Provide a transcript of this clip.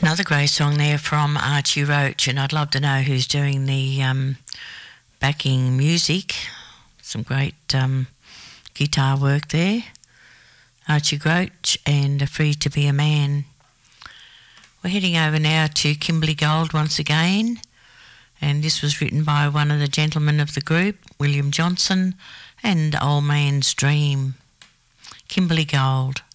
Another great song there from Archie Roach, and I'd love to know who's doing the backing music. Some great guitar work there. Archie Roach and Free to Be a Man. We're heading over now to Kimberly Gold once again, and this was written by one of the gentlemen of the group, William Johnson, and Old Man's Dream. Kimberly Gold.